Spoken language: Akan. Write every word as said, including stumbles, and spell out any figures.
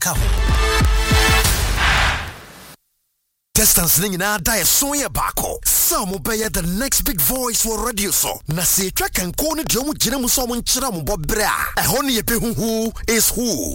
ka ho. Distance ning na die so ye bako. Some obey the next big voice for radio so. Na se twa kan ko ne drum gina mu so mo nkyira mo bobra. E ho ne ye be hu is who.